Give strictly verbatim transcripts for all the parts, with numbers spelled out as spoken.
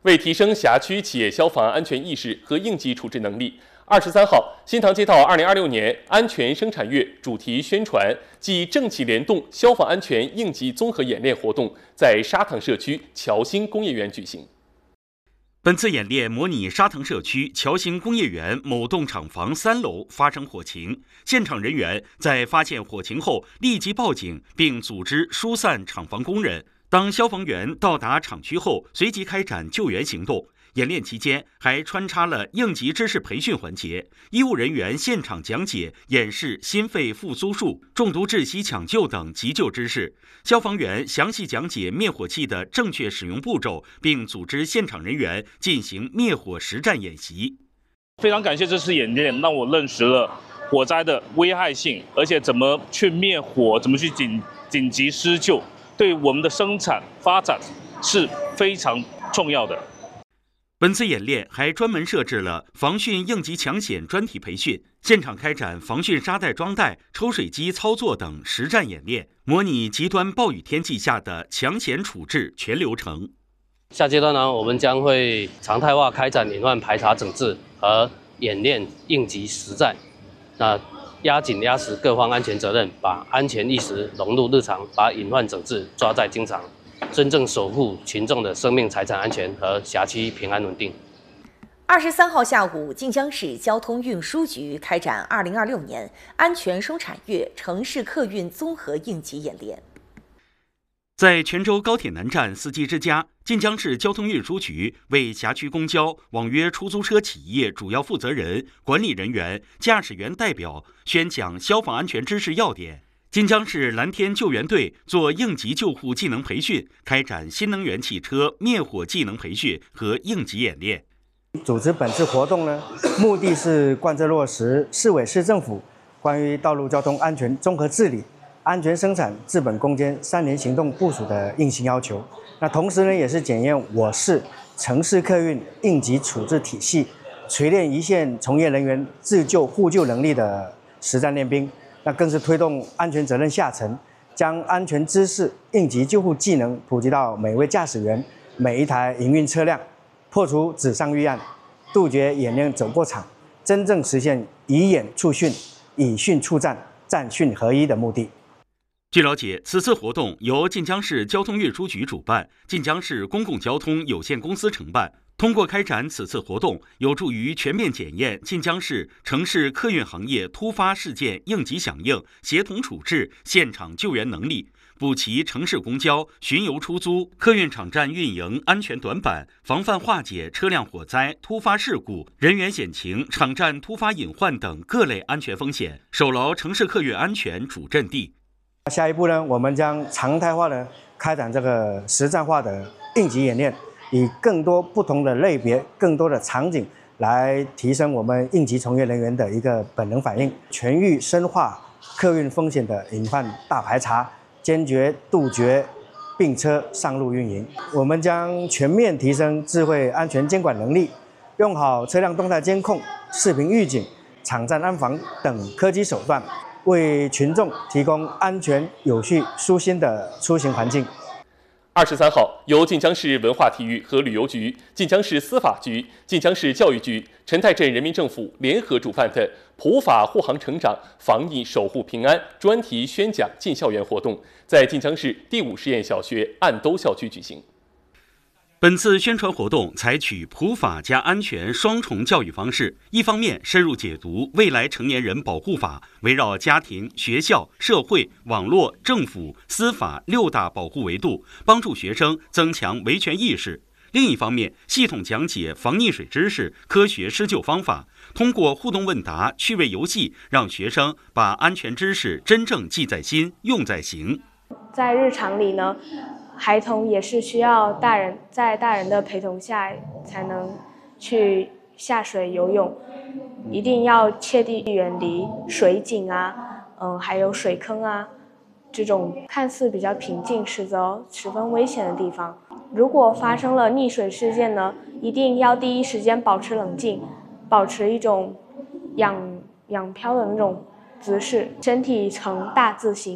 为提升辖区企业消防安全意识和应急处置能力，二十三号，新塘街道二零二六年安全生产月主题宣传暨政企联动消防安全应急综合演练活动在沙塘社区侨兴工业园举行。 本次演练模拟沙塘社区侨兴工业园某栋厂房三楼发生火情，现场人员在发现火情后立即报警，并组织疏散厂房工人。当消防员到达厂区后，随即开展救援行动。演练期间还穿插了应急知识培训环节，医务人员现场讲解演示心肺复苏术、中毒窒息抢救等急救知识，消防员详细讲解灭火器的正确使用步骤，并组织现场人员进行灭火实战演习。 非常感谢这次演练，让我认识了火灾的危害性，而且怎么去灭火，怎么去紧紧急施救，对我们的生产发展是非常重要的。 本次演练还专门设置了防汛应急抢险专题培训，现场开展防汛沙袋装袋、抽水机操作等实战演练，模拟极端暴雨天气下的抢险处置全流程。 下阶段呢，我们将会常态化开展隐患排查整治和演练应急实战，那压紧压实各方安全责任，把安全意识融入日常，把隐患整治抓在经常。真正守护群众的生命财产安全和辖区平安稳定。 二十三号下午，晋江市交通运输局开展二零二六年安全生产月城市客运综合应急演练。 在泉州高铁南站司机之家，晋江市交通运输局为辖区公交、网约出租车企业主要负责人、管理人员、驾驶员代表宣讲消防安全知识要点。晋江市蓝天救援队做应急救护技能培训，开展新能源汽车灭火技能培训和应急演练。 组织本次活动呢，目的是贯彻落实市委市政府关于道路交通安全综合治理、安全生产治本攻坚三年行动部署的硬性要求。那同时呢，也是检验我市城市客运应急处置体系，锤炼一线从业人员自救互救能力的实战练兵。那更是推动安全责任下沉，将安全知识、应急救护技能普及到每位驾驶员、每一台营运车辆，破除纸上预案，杜绝演练走过场，真正实现以演促训、以训促战、战训合一的目的。 据了解，此次活动由晋江市交通运输局主办，晋江市公共交通有限公司承办。通过开展此次活动，有助于全面检验晋江市城市客运行业突发事件应急响应、协同处置、现场救援能力，补齐城市公交、巡游出租、客运场站运营安全短板，防范化解车辆火灾、突发事故、人员险情、场站突发隐患等各类安全风险，守牢城市客运安全主阵地。 下一步呢，我们将常态化的开展这个实战化的应急演练。以更多不同的类别、更多的场景来提升我们应急从业人员的一个本能反应，全域深化客运风险的隐患大排查，坚决杜绝并车上路运营。我们将全面提升智慧安全监管能力，用好车辆动态监控、视频预警、场站安防等科技手段，为群众提供安全、有序、舒心的出行环境。 二十三号，由晋江市文化体育和旅游局、晋江市司法局、晋江市教育局、陈太镇人民政府联合主办的普法护航成长、防疫守护平安专题宣讲进校园活动，在晋江市第五实验小学岸兜校区举行。 本次宣传活动采取普法加安全双重教育方式，一方面深入解读未来成年人保护法，围绕家庭、学校、社会、网络、政府、司法六大保护维度，帮助学生增强维权意识；另一方面，系统讲解防溺水知识、科学施救方法，通过互动问答、趣味游戏，让学生把安全知识真正记在心、用在行。 在日常里呢，孩童也是需要大人在大人的陪同下才能去下水游泳，一定要切地远离水井啊，嗯，还有水坑啊，这种看似比较平静，实则十分危险的地方。如果发生了溺水事件呢，一定要第一时间保持冷静，保持一种仰仰漂的那种姿势，身体呈大字形。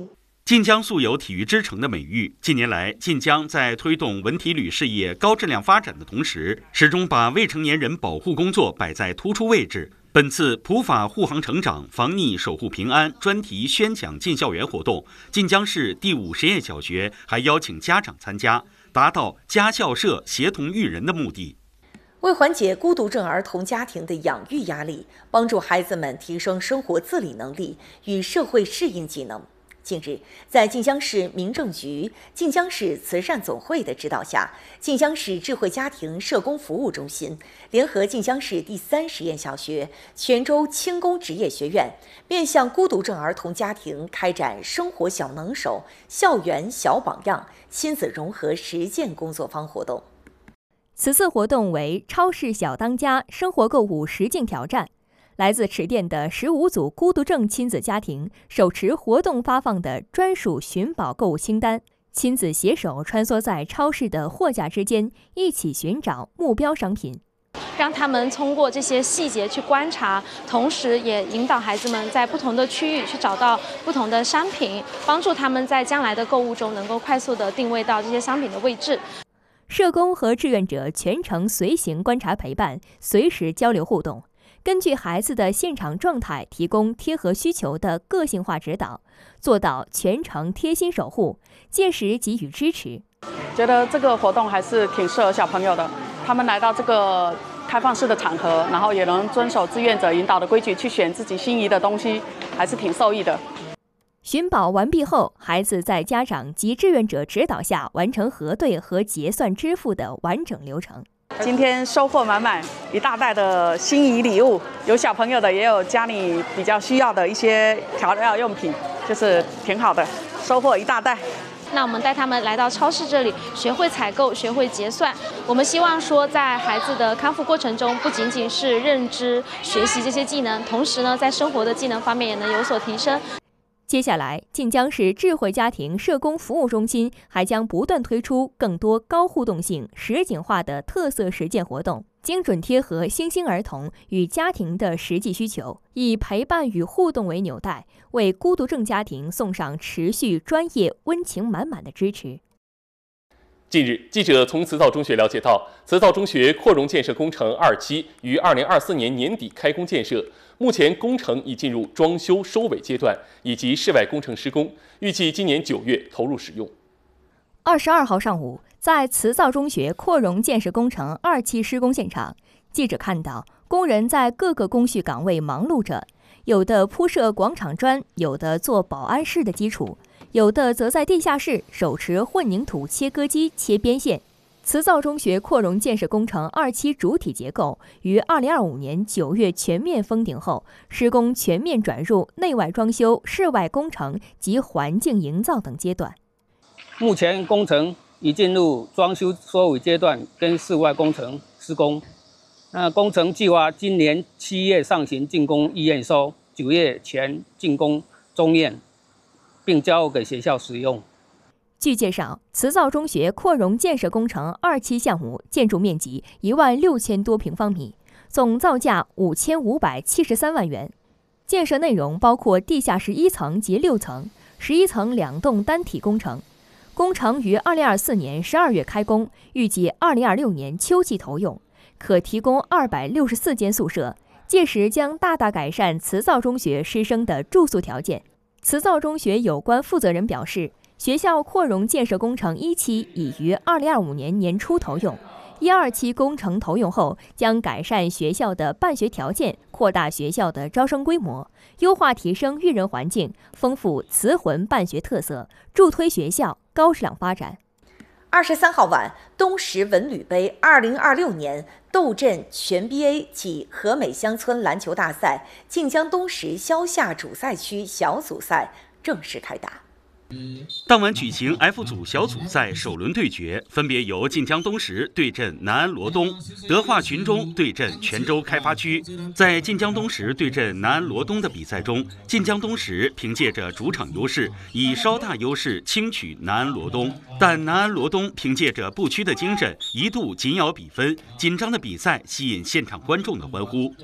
晋江素有体育之城的美誉，近年来晋江在推动文体旅事业高质量发展的同时，始终把未成年人保护工作摆在突出位置。本次普法护航成长、防溺守护平安专题宣讲进校园活动，晋江市第五实验小学还邀请家长参加，达到家校社协同育人的目的。 为缓解孤独症儿童家庭的养育压力，帮助孩子们提升生活自理能力与社会适应技能。近日，在晋江市民政局、晋江市慈善总会的指导下，晋江市智慧家庭社工服务中心联合晋江市第三实验小学、泉州轻工职业学院，面向孤独症儿童家庭开展生活小能手、校园小榜样、亲子融合实践工作坊活动。 此次活动为超市小当家生活购物实境挑战。来自池店的十五组孤独症亲子家庭手持活动发放的专属寻宝购物清单，亲子携手穿梭在超市的货架之间，一起寻找目标商品。 让他们通过这些细节去观察，同时也引导孩子们在不同的区域去找到不同的商品，帮助他们在将来的购物中能够快速地定位到这些商品的位置。 社工和志愿者全程随行观察陪伴，随时交流互动。根据孩子的现场状态，提供贴合需求的个性化指导，做到全程贴心守护，届时给予支持。 觉得这个活动还是挺适合小朋友的，他们来到这个开放式的场合，然后也能遵守志愿者引导的规矩去选自己心仪的东西，还是挺受益的。 寻宝完毕后，孩子在家长及志愿者指导下完成核对和结算支付的完整流程。 今天收获满满，一大袋的心仪礼物，有小朋友的，也有家里比较需要的一些调料用品，就是挺好的，收获一大袋。 那我们带他们来到超市这里，学会采购，学会结算。我们希望说，在孩子的康复过程中，不仅仅是认知、学习这些技能，同时呢，在生活的技能方面也能有所提升。 接下来，晋江市智慧家庭社工服务中心还将不断推出更多高互动性、实景化的特色实践活动，精准贴合新兴儿童与家庭的实际需求，以陪伴与互动为纽带，为孤独症家庭送上持续、专业、温情满满的支持。 近日，记者从慈灶中学了解到，慈灶中学扩容建设工程二期于二零二四年年底开工建设。目前工程已进入装修收尾阶段，以及室外工程施工，预计今年九月投入使用。 二十二号上午，在慈灶中学扩容建设工程二期施工现场，记者看到工人在各个工序岗位忙碌着，有的铺设广场砖，有的做保安室的基础，有的则在地下室手持混凝土切割机切边线。慈灶中学扩容建设工程二期主体结构于二零二五年九月全面封顶后，施工全面转入内外装修、室外工程及环境营造等阶段。 目前工程已进入装修收尾阶段跟室外工程施工。那工程计划今年七月上旬竣工预验收，九月前竣工中验，并交给学校使用。 据介绍，慈灶中学扩容建设工程二期项目建筑面积一万六千多平方米，总造价五千五百七十三万元。建设内容包括地下室一层及六层、十一层两栋单体工程。工程于二零二四年十二月开工，预计二零二六年秋季投用，可提供二百六十四间宿舍，届时将大大改善慈灶中学师生的住宿条件。慈灶中学有关负责人表示，学校扩容建设工程一期已于二零二五年年初投用，一二期工程投用后，将改善学校的办学条件，扩大学校的招生规模，优化提升育人环境，丰富慈魂办学特色，助推学校高质量发展。 二十三号晚，东石文旅杯二零二六年斗镇全 B A 暨和美乡村篮球大赛晋江东石萧夏主赛区小组赛正式开打。 当晚举行 F 组小组赛首轮对决，分别由晋江东石对阵南安罗东，德化群中对阵泉州开发区。在晋江东石对阵南安罗东的比赛中，晋江东石凭借着主场优势，以稍大优势轻取南安罗东，但南安罗东凭借着不屈的精神，一度紧咬比分，紧张的比赛吸引现场观众的欢呼。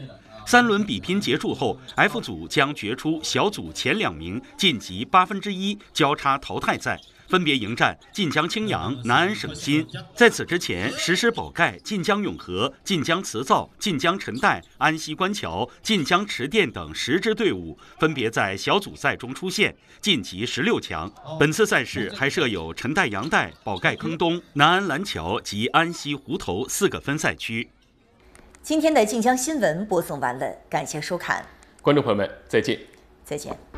三轮比拼结束后 ，F 组将决出小组前两名晋级八分之一交叉淘汰赛。 分别迎战晋江青阳、南安省新。在此之前，石狮宝盖、晋江永和、晋江磁造、晋江陈岱、安溪官桥、晋江池电等十支队伍分别在小组赛中出现，晋级十六强。本次赛事还设有陈岱阳岱、宝盖坑东、南安蓝桥及安溪湖头四个分赛区。 今天的晋江新闻播送完了，感谢收看， 观众朋友们，再见， 再见。